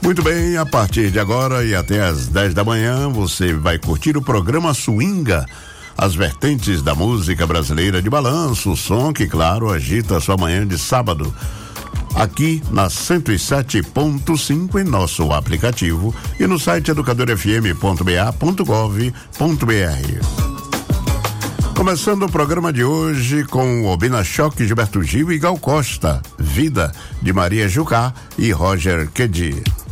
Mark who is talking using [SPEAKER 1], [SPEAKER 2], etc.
[SPEAKER 1] Muito bem, a partir de agora e até às 10 da manhã você vai curtir o programa Swinga, as vertentes da música brasileira de balanço, o som que, claro, agita a sua manhã de sábado. Aqui na 107.5 em nosso aplicativo e no site educadorfm.ba.gov.br. Começando o programa de hoje com o Obina Choque, Gilberto Gil e Gal Costa, Vida, de Maria Jucá e Roger Kedi.